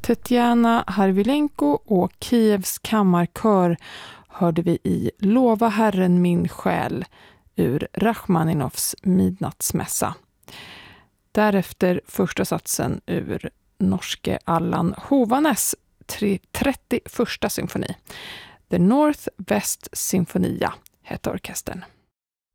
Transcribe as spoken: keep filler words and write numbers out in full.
Tetjana Harvilenko och Kievs kammarkör hörde vi i Lova Herren min själ ur Rachmaninovs midnattsmässa. Därefter första satsen ur norske Allan Hovanes trettioförsta symfoni. The North West Sinfonia heter orkestern.